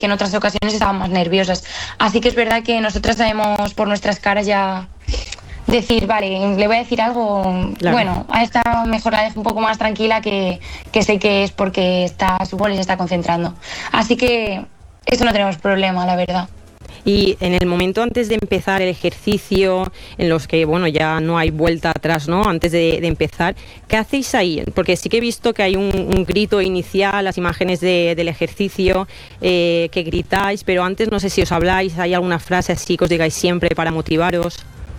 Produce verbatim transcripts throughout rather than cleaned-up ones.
que en otras ocasiones estaban más nerviosas. Así que es verdad que nosotras sabemos por nuestras caras ya decir, vale, le voy a decir algo, claro. Bueno, a esta mejor la dejo un poco más tranquila, que, que sé que es porque está su gol y se está concentrando. Así que eso no tenemos problema, la verdad. Y en el momento antes de empezar el ejercicio, en los que bueno ya no hay vuelta atrás, ¿no? Antes de, de empezar, ¿qué hacéis ahí? Porque sí que he visto que hay un, un grito inicial, las imágenes de, del ejercicio, eh, que gritáis, pero antes no sé si os habláis, ¿hay alguna frase así que os digáis siempre para motivaros?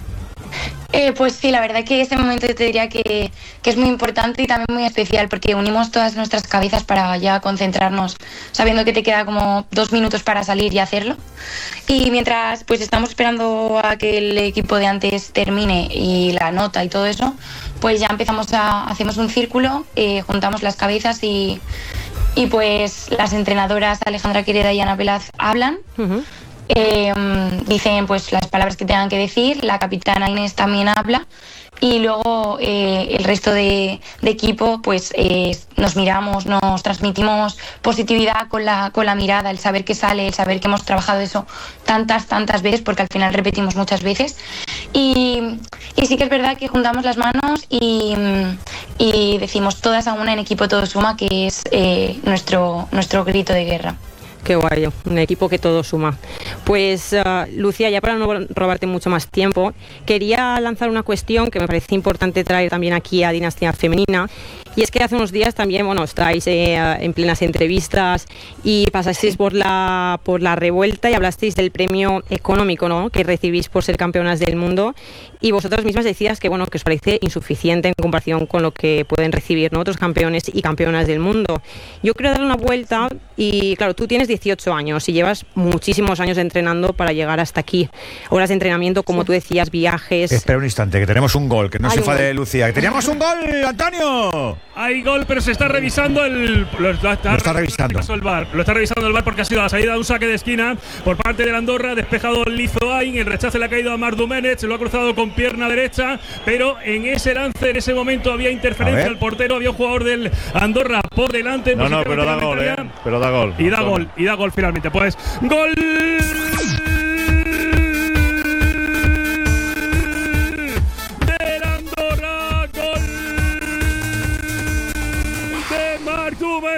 Eh, pues sí, la verdad que ese momento te diría que, que es muy importante y también muy especial, porque unimos todas nuestras cabezas para ya concentrarnos, sabiendo que te queda como dos minutos para salir y hacerlo. Y mientras pues estamos esperando a que el equipo de antes termine y la nota y todo eso, pues ya empezamos a, hacemos un círculo, eh, juntamos las cabezas y, y pues las entrenadoras Alejandra Quereda y Ana Velaz hablan. Uh-huh. Eh, dicen pues las palabras que tengan que decir, la capitana Inés también habla y luego eh, el resto de, de equipo pues eh, nos miramos, nos transmitimos positividad con la, con la mirada, el saber que sale, el saber que hemos trabajado eso tantas, tantas veces, porque al final repetimos muchas veces y, y sí que es verdad que juntamos las manos y, y decimos todas a una, en equipo todo suma, que es eh, nuestro, nuestro grito de guerra. Qué guay, un equipo que todo suma. Pues, uh, Lucía, ya para no robarte mucho más tiempo, quería lanzar una cuestión que me parece importante traer también aquí a Dinastía Femenina, y es que hace unos días también, bueno, estáis eh, en plenas entrevistas y pasasteis por la, por la revuelta y hablasteis del premio económico, ¿no?, que recibís por ser campeonas del mundo, y vosotras mismas decías que, bueno, que os parece insuficiente en comparación con lo que pueden recibir, ¿no?, otros campeones y campeonas del mundo. Yo quiero dar una vuelta y, claro, tú tienes dieciocho años y llevas muchísimos años entrenando para llegar hasta aquí. Horas de entrenamiento, como sí. Tú decías, viajes... Espera un instante, que tenemos un gol, que no Hay se enfade Lucía. ¡Que teníamos un gol, Antonio! Hay gol, pero se está revisando el... Lo está, lo está revisando. El bar. Lo está revisando el bar porque ha sido la salida de un saque de esquina por parte de Andorra, despejado Lizoain, el rechace le ha caído a Marc Domènech, se lo ha cruzado con pierna derecha, pero en ese lance, en ese momento había interferencia al portero, había un jugador del Andorra por delante. No, no, pero da gol, eh, pero da gol. Y da gol, y da gol finalmente. Pues, ¡gol! Del Andorra, gol de Marc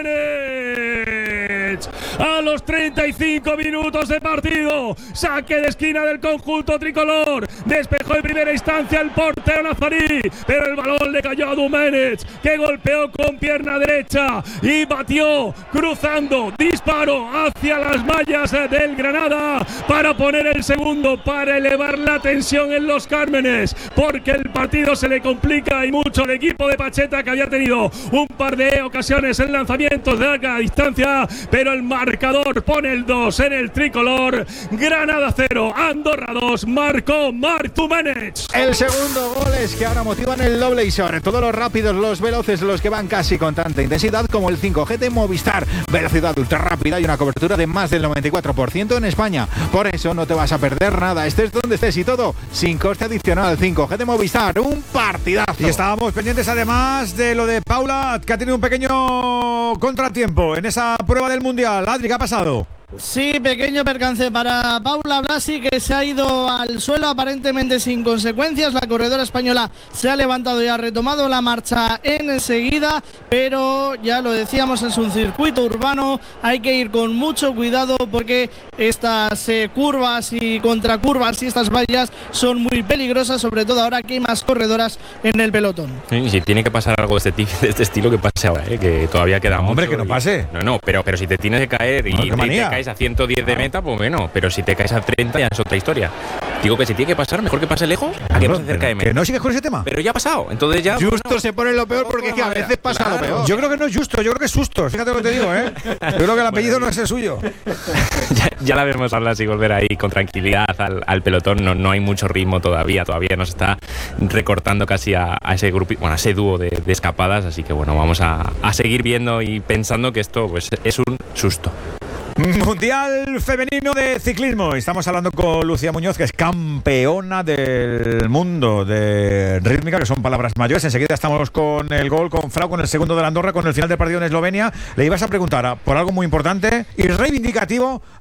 Domènech. A los treinta y cinco minutos de partido, saque de esquina del conjunto tricolor, despejó en primera instancia el portero nazarí, pero el balón le cayó a Domènech, que golpeó con pierna derecha y batió cruzando, disparo hacia las mallas del Granada para poner el segundo, para elevar la tensión en los Cármenes, porque el partido se le complica y mucho al equipo de Pacheta, que había tenido un par de ocasiones en lanzamientos de larga distancia, pero el marcador pone el dos en el tricolor. Granada cero, Andorra dos, marcó Marc Domènech. El segundo gol es que ahora motivan el doble y sobre todo los rápidos, los veloces, los que van casi con tanta intensidad como el cinco G de Movistar. Velocidad ultra rápida y una cobertura de más del noventa y cuatro por ciento en España. Por eso no te vas a perder nada, estés donde estés y todo sin coste adicional. cinco G de Movistar, un partidazo. Y estábamos pendientes además de lo de Paula, que ha tenido un pequeño contratiempo en esa prueba del Mundial. Adri, ¿qué ha pasado? Sí, pequeño percance para Paula Blasi, que se ha ido al suelo aparentemente sin consecuencias. La corredora española se ha levantado y ha retomado la marcha enseguida, pero ya lo decíamos, es un circuito urbano, hay que ir con mucho cuidado porque estas eh, curvas y contracurvas y estas vallas son muy peligrosas, sobre todo ahora que hay más corredoras en el pelotón. Sí, si tiene que pasar algo de este, tipo, de este estilo, que pase ahora, ¿eh? Que todavía queda no, hombre, mucho. que no pase. No, no, pero, pero si te tienes que caer y, no, y te caes a ciento diez de meta, pues bueno, pero si te caes a treinta ya es otra historia. Digo que si tiene que pasar, mejor que pase lejos a que pase cerca de meta. Que no sigues con ese tema. Pero ya ha pasado, entonces ya... Justo bueno, se pone lo peor porque es que a veces pasa claro. lo peor. Yo creo que no es justo, yo creo que es susto, fíjate lo que te digo, ¿eh? Yo creo que el apellido no es el suyo. ya, ya la vemos hablar y volver ahí con tranquilidad al, al pelotón, no, no hay mucho ritmo todavía, todavía nos está recortando casi a, a ese grupo, bueno, a ese dúo de, de escapadas, así que bueno, vamos a, a seguir viendo y pensando que esto pues es un susto. Mundial femenino de ciclismo. Estamos hablando con Lucía Muñoz, que es campeona del mundo de rítmica, que son palabras mayores. Enseguida estamos con el gol, con Frau, con el segundo de la Andorra, con el final del partido en Eslovenia. Le ibas a preguntar a, por algo muy importante y reivindicativo